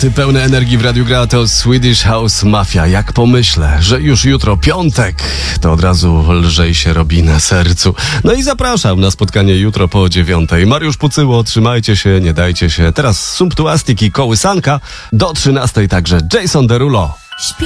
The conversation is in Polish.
Ty pełny energii w Radiu Gra to Swedish House Mafia. Jak pomyślę, że już jutro piątek, to od razu lżej się robi na sercu. No i zapraszam na spotkanie jutro po 9:00. Mariusz Pucyło, trzymajcie się, nie dajcie się. Teraz Sumptuastik i Kołysanka. Do 13:00 także Jason Derulo.